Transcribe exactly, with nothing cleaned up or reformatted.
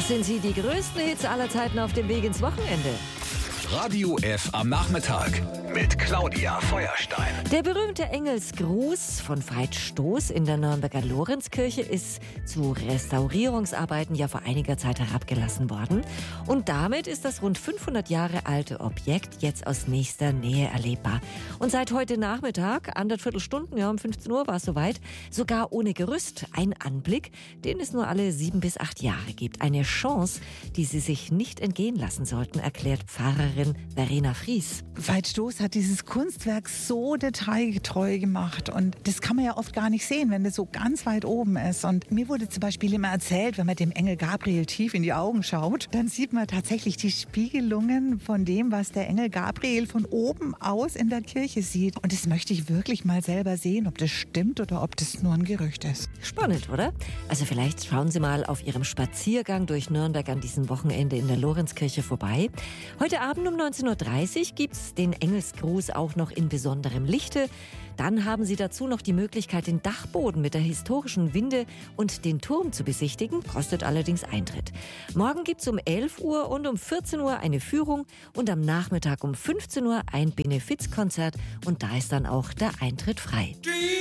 Das sind sie, die größten Hits aller Zeiten auf dem Weg ins Wochenende. Radio F am Nachmittag mit Claudia Feuerstein. Der berühmte Engelsgruß von Veit Stoß in der Nürnberger Lorenzkirche ist zu Restaurierungsarbeiten ja vor einiger Zeit herabgelassen worden. Und damit ist das rund fünfhundert Jahre alte Objekt jetzt aus nächster Nähe erlebbar. Und seit heute Nachmittag, anderthalb Stunden, ja um fünfzehn Uhr war es soweit, sogar ohne Gerüst. Ein Anblick, den es nur alle sieben bis acht Jahre gibt. Eine Chance, die Sie sich nicht entgehen lassen sollten, erklärt Pfarrerin Verena Fries. Veit Stoß hat dieses Kunstwerk so detailgetreu gemacht und das kann man ja oft gar nicht sehen, wenn das so ganz weit oben ist. Und mir wurde zum Beispiel immer erzählt, wenn man dem Engel Gabriel tief in die Augen schaut, dann sieht man tatsächlich die Spiegelungen von dem, was der Engel Gabriel von oben aus in der Kirche sieht. Und das möchte ich wirklich mal selber sehen, ob das stimmt oder ob das nur ein Gerücht ist. Spannend, oder? Also vielleicht schauen Sie mal auf Ihrem Spaziergang durch Nürnberg an diesem Wochenende in der Lorenzkirche vorbei. Heute Abend um neunzehn Uhr dreißig gibt es den Engelsgruß auch noch in besonderem Lichte. Dann haben Sie dazu noch die Möglichkeit, den Dachboden mit der historischen Winde und den Turm zu besichtigen, kostet allerdings Eintritt. Morgen gibt es um elf Uhr und um vierzehn Uhr eine Führung und am Nachmittag um fünfzehn Uhr ein Benefizkonzert und da ist dann auch der Eintritt frei. Die